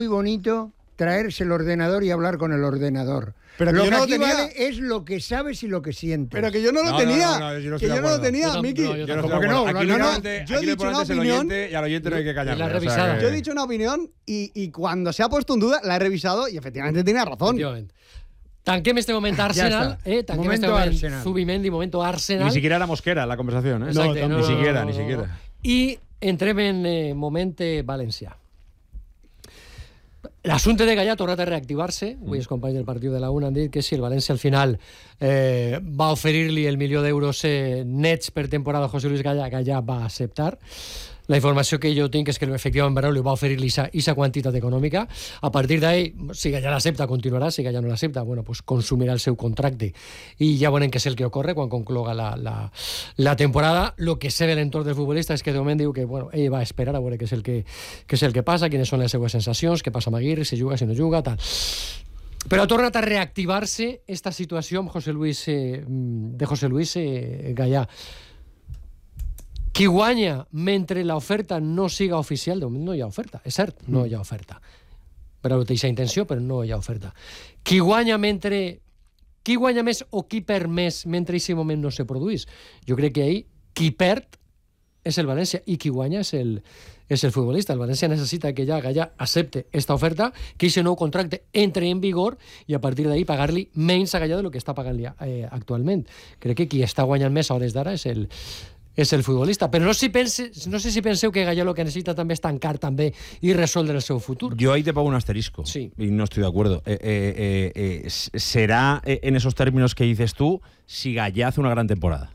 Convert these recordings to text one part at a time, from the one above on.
muy bonito traerse el ordenador y hablar con el ordenador. Pero lo que que yo no aquí lo tenía. vale es lo que sabes y lo que sientes. Pero que yo no lo tenía. Que yo no lo tenía, Miki. Yo no ¿Cómo que no? Aquí No, no, yo he dicho una opinión y al oyente no hay que callarle. la revisada. Yo he dicho una opinión y cuando se ha puesto en duda la he revisado y efectivamente tenía razón. Tanquem este moment Arsenal, tanquem Momento este moment Arsenal. Zubimendi, momento Arsenal. Ni siquiera era Mosquera la conversación, ¿eh? Exacte, ni siquiera. I entrem en moment valencià. L'assumpte de Gallà ha tornat a reactivar-se. Avui els companys del partit de la UNA han dit que si el València al final va oferir-li el $1.000.000 nets per temporada a José Luis Gallà, Gallà va acceptar. La informació que jo tinc és que efectivament Braulio va oferir-li aquesta quantitat econòmica. A partir d'ahí, si Gallà l'accepta, continuarà. Si Gallà no l'accepta, bueno, pues consumirà el seu contracte. I ja veurem què és el que ocorre quan concloga la temporada. Lo que sé de l'entorn del futbolista és que de moment diu que bueno, ell va a esperar a veure què és el que passa, quines són les seues sensacions, què passa amb Aguirre, si juga, si no juga, tal. Però ha tornat a reactivar-se esta situació amb José Luis Gallà. Qui guanya mentre l'oferta no siga oficial, de moment no hi ha oferta, és cert, no hi ha oferta. Però té aquesta intenció, però no hi ha oferta. Qui guanya més o qui perd més mentre aquest moment no se produís? Jo crec que ahir qui perd és el València i qui guanya és el futbolista. El València necessita que ja Gallà accepte esta oferta, que aquest nou contracte entre en vigor i a partir d'ahir pagar-li menys a Gallà de lo que està pagant-li actualment. Crec que qui està guanyant més a hores d'ara és el futbolista, però no sé si penseu que Gallà lo que necesita també és tancar també i resoldre el seu futur. Yo ahí te pongo un asterisco, sí. Y no estoy de acuerdo. Será en esos términos que dices tú si Gallà hace una gran temporada.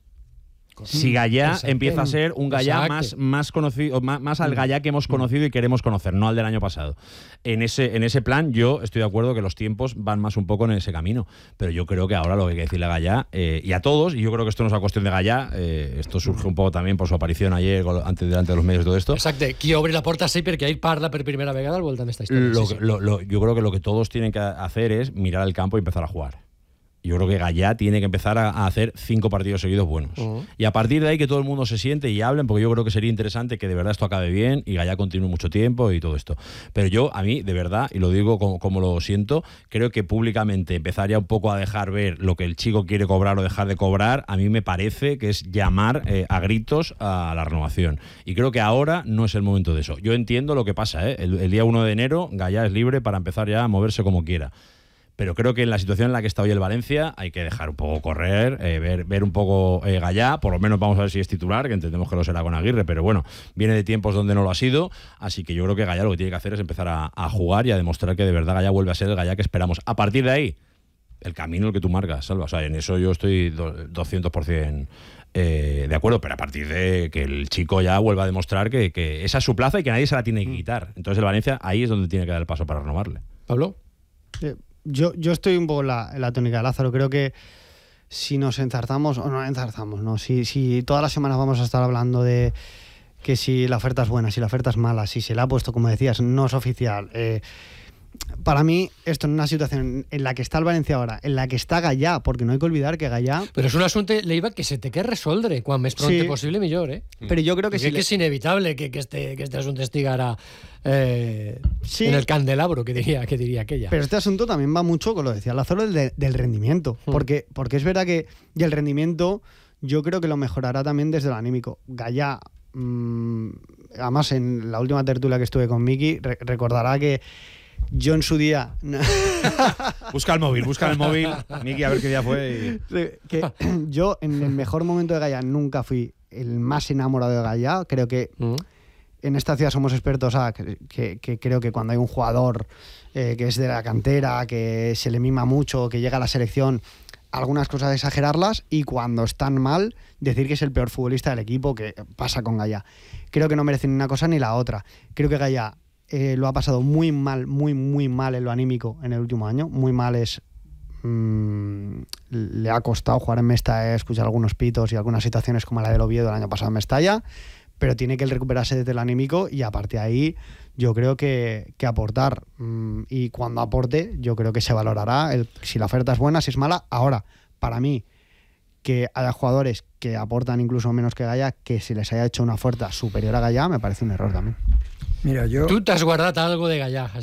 Si Gallà empieza a ser un Gallà más conocido, más al Gallà que hemos conocido y queremos conocer, no al del año pasado. En ese plan, yo estoy de acuerdo que los tiempos van más un poco en ese camino. Pero yo creo que ahora lo que hay que decirle a Gallà, y a todos, y yo creo que esto no es una cuestión de Gallà, esto surge un poco también por su aparición ayer delante de los medios y todo esto. Exacte, qui obre la porta sí perquè ell parla per primera vegada al voltant d'esta història. Yo creo que lo que todos tienen que hacer es mirar al campo y empezar a jugar. Yo creo que Gallà tiene que empezar a hacer 5 partidos seguidos buenos. Y a partir de ahí que todo el mundo se siente y hablen, porque yo creo que sería interesante que de verdad esto acabe bien y Gallà continúe mucho tiempo y todo esto. Pero a mí, de verdad, y lo digo como lo siento, creo que públicamente empezar ya un poco a dejar ver lo que el chico quiere cobrar o dejar de cobrar, a mí me parece que es llamar a gritos a la renovación. Y creo que ahora no es el momento de eso. Yo entiendo lo que pasa, el día 1 de enero Gallà es libre para empezar ya a moverse como quiera. Pero creo que en la situación en la que está hoy el Valencia hay que dejar un poco correr, ver un poco Gallà, por lo menos vamos a ver si es titular, que entendemos que lo será con Aguirre, pero bueno, viene de tiempos donde no lo ha sido, así que yo creo que Gallà lo que tiene que hacer es empezar a jugar y a demostrar que de verdad Gallà vuelve a ser el Gallà que esperamos. A partir de ahí, el camino el que tú marcas, Salva, o sea, en eso yo estoy 200% de acuerdo, pero a partir de que el chico ya vuelva a demostrar que esa es su plaza y que nadie se la tiene que quitar. Entonces el Valencia ahí es donde tiene que dar el paso para renovarle. Pablo. Yo estoy un poco en la tónica de Lázaro. Creo que si nos enzarzamos o no enzarzamos, ¿no? Si todas las semanas vamos a estar hablando de que si la oferta es buena, si la oferta es mala, si se le ha puesto, como decías, no es oficial. Para mí, esto en una situación en la que está el Valencia ahora, en la que està Gallà, porque no hay que olvidar que Gallà... Però és un assumpte, Leiva, que se té que resoldre quan més pronte possible millor, Però jo crec que que és inevitable que este assunto estigui ara en el candelabro, que diría aquella. Pero este asunto también va mucho, como lo decía Lázaro, del rendimiento. Porque es verdad que y el rendimiento yo creo que lo mejorará también desde el anímico. Gallà, además en la última tertulia que estuve con Miki, recordará que yo en su día... Busca el móvil, Miki, a ver qué día fue. Que yo en el mejor momento de Gallà nunca fui el más enamorado de Gallà. Creo que en esta ciudad somos expertos que creo que cuando hay un jugador que es de la cantera, que se le mima mucho, que llega a la selección, algunas cosas exagerarlas, y cuando están mal, decir que es el peor futbolista del equipo, que pasa con Gallà. Creo que no merece ni una cosa ni la otra. Creo que Gallà lo ha pasado muy mal, muy mal en lo anímico en el último año. Muy mal le ha costado jugar en Mestalla, escuchar algunos pitos y algunas situaciones como la del Oviedo el año pasado en Mestalla, pero tiene que recuperarse desde el anímico y a partir de ahí yo creo que aportar, y cuando aporte yo creo que se valorará si la oferta es buena, si es mala. Ahora, para mí, que haya jugadores que aportan incluso menos que Gallà, que se les haya hecho una oferta superior a Gallà, me parece un error también. Mira, yo... Tu t'has guardat algo de Gallà.